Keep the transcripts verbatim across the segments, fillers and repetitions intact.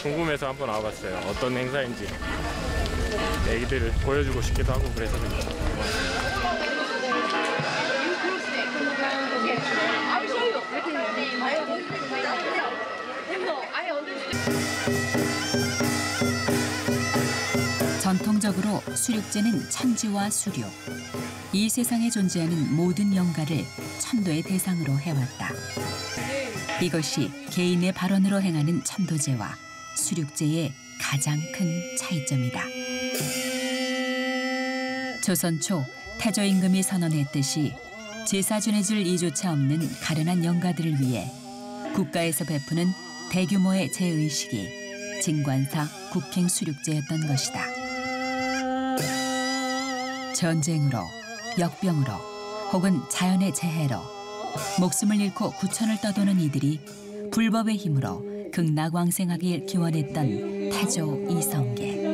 궁금해서 한번 와봤어요. 어떤 행사인지 애기들을 보여주고 싶기도 하고 그래서 그냥. 전통적으로 수륙제는 천지와 수륙, 이 세상에 존재하는 모든 영가를 천도의 대상으로 해왔다. 이것이 개인의 발언으로 행하는 천도제와 수륙제의 가장 큰 차이점이다. 조선 초 태조 임금이 선언했듯이 제사 지내줄 이조차 없는 가련한 영가들을 위해 국가에서 베푸는 대규모의 제의식이 진관사 국행 수륙제였던 것이다. 전쟁으로, 역병으로, 혹은 자연의 재해로 목숨을 잃고 구천을 떠도는 이들이 불법의 힘으로 극락왕생하길 기원했던 태조 이성계.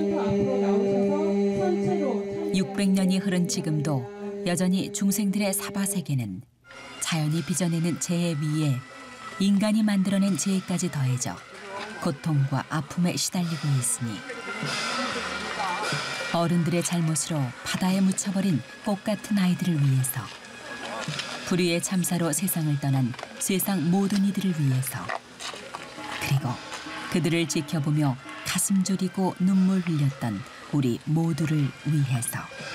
육백 년이 흐른 지금도 여전히 중생들의 사바세계는 자연이 빚어내는 재해 위에 인간이 만들어낸 재해까지 더해져 고통과 아픔에 시달리고 있으니 어른들의 잘못으로 바다에 묻혀버린 꽃 같은 아이들을 위해서, 불의의 참사로 세상을 떠난 세상 모든 이들을 위해서, 그리고 그들을 지켜보며 가슴 졸이고 눈물 흘렸던 우리 모두를 위해서.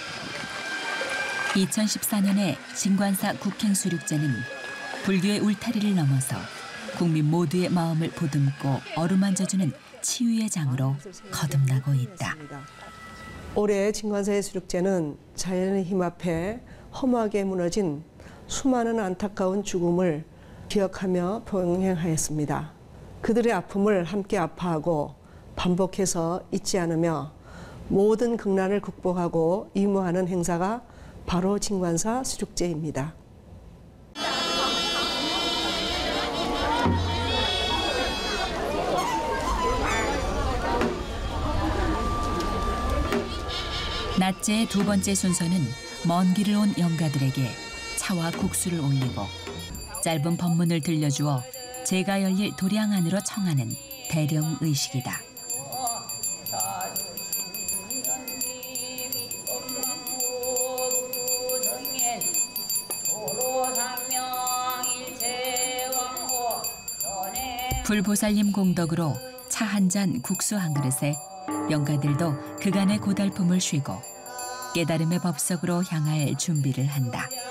이천십사 년에 진관사 국행수륙제는 불교의 울타리를 넘어서 국민 모두의 마음을 보듬고 어루만져주는 치유의 장으로 거듭나고 있다. 올해 진관사의 수륙제는 자연의 힘 앞에 허무하게 무너진 수많은 안타까운 죽음을 기억하며 병행하였습니다. 그들의 아픔을 함께 아파하고 반복해서 잊지 않으며 모든 극난을 극복하고 이무하는 행사가 바로 진관사 수륙제입니다. 낮제의 두 번째 순서는 먼 길을 온 영가들에게 차와 국수를 올리고 짧은 법문을 들려주어 제가 열릴 도량 안으로 청하는 대령 의식이다. 불보살님 공덕으로 차 한 잔 국수 한 그릇에 영가들도 그간의 고달픔을 쉬고 깨달음의 법석으로 향할 준비를 한다.